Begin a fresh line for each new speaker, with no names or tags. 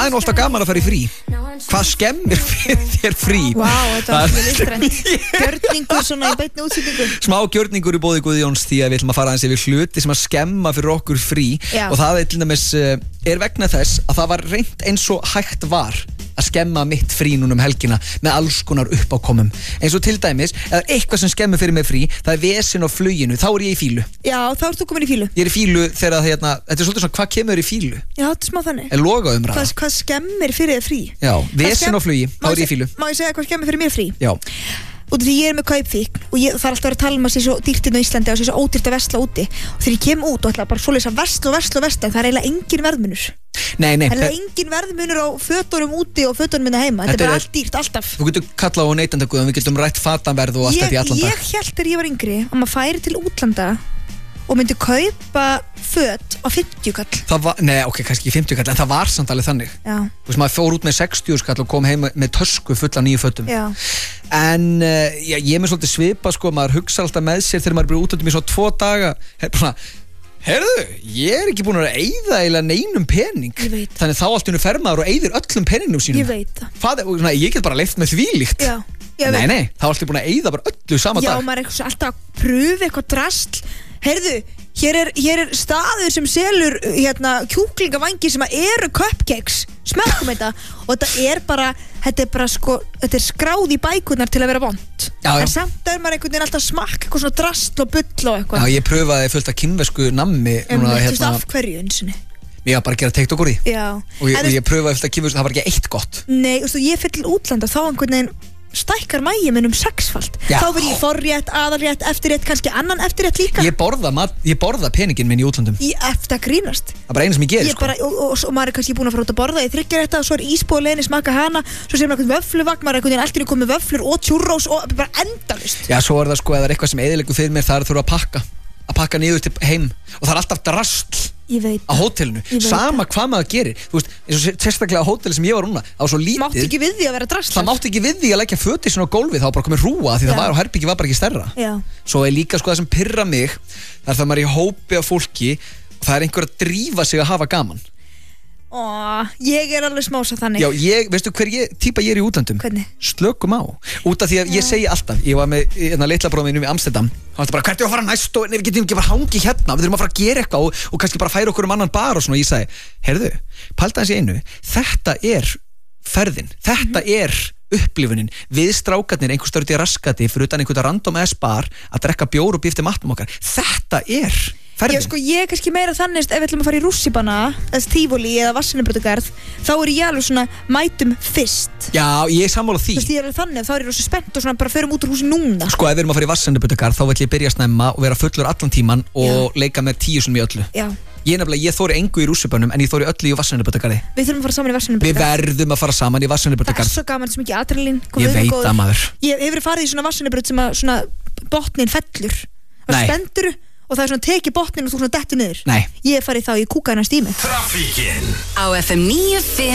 Það er alltaf gaman að fara í frí. Hvað skemmir fyrir þér frí?
Vá, þetta var mjög listrænt. Gjörningur svona í beinni útsýningu.
Smá gjörningur í boði Guðjóns því að við ætlum að fara aðeins yfir hluti sem að skemma fyrir okkur frí.
Já.
Og það til dæmis er vegna þess að það var reynt eins og hægt var að skemma mitt frí núna helgina með alls konar uppákomum. Eins og til dæmis, eða eitthvað sem skemmir fyrir mig frí, það er vesen á fluginu, þá er ég í fílu.
Já, þá ert þú komin í fílu.
Ég er í fílu þegar þetta er svolítið svona, hvað kemur í fílu?
Já, þetta er smá þannig.
Er loga umræða.
Hvað skemmir fyrir þér frí?
Já, vesen á flugi, þá er ég í fílu.
Má ég segja hvað skemmir fyrir mér frí?
Já.
Út af því ég er með kaupfíkn og það er alltaf verið að tala um að sé svo dýrt inn á Íslandi og sé svo ódýrt að versla úti og þegar ég kem út og ætla bara svoleiðis að versla það er eiginlega engin verðmunur.
Nei.
Það er eiginlega engin verðmunur á fötunum úti og fötunum minna heima. Þetta er bara allt dýrt, alltaf.
Þú getur kallað á neytendaguðum, við getum rætt fatanverð og allt þetta í allan dag.
Ég hélt þegar ég var yngri að maður færi til útlanda og myndi kaupa föt á 50 kall.
Kannski 50 kall, en það var samt alveg þannig.
Já.
Þú veist, maður fór út með 60 kall og kom heim með tösku fulla nýju fötum.
Já.
En ég er með svolítið svipa, sko, maður hugsa alltaf með sér þegar maður er bara út í svo 2 daga. Heyrðu, ég er ekki búin að eyða eiginlega neinum pening.
Ég veit.
Þannig þá allt unni fer maður og eyðir öllum peningnum sínum.
Ég veit það.
Ég get bara leyft með þvílíkt.
Já.
Nei, þá allt búin að eyða bara öllu sama dag.
Já, maður er alltaf að pröfa eitthvað drasl. Heyrðu, hér er staður sem selur kjúklingavangi sem eru cupcakes. Smakkum þetta. Og þetta er skráð í bækurnar til að vera vont.
Já.
En samt er maður einhvern veginn alltaf smakk eitthvað svona drasl og bull og eitthvað.
Já, ég pröfaði fullt af kínversku nammi.
Af hverju einsinni?
Ég var bara að gera TikTok úr því.
Já.
Og ég pröfaði fullt af kínversku, það var ekki eitt gott.
Nei, ég fyrir til útlanda þá einhvern veginn stækkar mægin minn 6-falt. Þá verð ég forrétt, aðalrétt, eftirrétt, kannski annan eftirrétt líka.
Ég borða peningin minn í útlandum.
Eftir að grínast.
Það er bara einu sem ég gerir, sko.
Og maður er kannski búin að fara út að borða í 3 rétta og svo er ísbúið leiðinni, smaka hana, svo sér maður eitthvað vöffluvagn, maður er einhvern veginn alltaf komið vöfflur og churros og bara endalaust.
Já, svo er það sko, ef það er eitthvað sem eyðileggur fyrir mér, það er að þurfa að pakka niður til heim og það er alltaf drasl á hótelinu, sama hvað maður gerir. Þú veist, eins og sérstaklega á hóteli sem ég var núna, það var svo lítið.
Mátti ekki við því að vera drasl.
Það mátti ekki við því að leggja fötin svona á gólfið, það var bara komið rúa því það var á herbyggi var bara ekki stærra.
Já.
Svo er líka sko það sem pirra mig, það er það maður er í hópi af fólki og það er einhver að drífa sig að hafa gaman.
Ég er alveg smása þannig.
Já, veistu hver típa ég er í útlandum?
Hvernig?
Slökum á. Út af því að ég segi alltaf, ég var með litla bróðum mínum í Amsterdam, hann var bara, hvert er að fara næst og við getum ekki að fara hangi hérna, við þurfum að fara að gera eitthvað og kannski bara færa okkur annan bar og svona, og ég sagði, heyrðu, pælta hans í einu, þetta er ferðin, þetta er upplifunin, við strákarnir einhver stöður út í raskati fyrir utan einhverja random bar að drekka bjór og bífti matnum okkar, þetta er ferðin. Ég
er kannski meira þannig ef við ætlum að fara í rússíbana eða tífóli eða Vatnshennibrautargarð þá er ég alveg svona mætum fyrst.
Já, ég er sammála því.
Ég er alveg þannig þá er ég rosa spennt og svona bara förum út úr húsi núna.
Sko, ef við erum að fara í Vatnshennibrautargarð þá vill ég byrja snemma og vera fullur allan tíman og leika með 10 í öllu.
Já.
Ég þóri engu í rússíbanum en ég þóri öllu í Vatnshennibrautargarði.
Við þurfum að fara saman í Vatnshennibrautargarð.
Við verðum að fara saman í Vatnshennibrautargarð.
Það er svo gaman, svo mikið adrenalín.
Ég veit það, maður.
Ég hefur farið í svona Vatnshennibraut sem að svona botnin fellur. Og spenndur og það er svona tekið botnin og þú svona dettur niður.
Nei.
Ég hef farið þá í kúkaðina stími.
Trafíkin á FM 95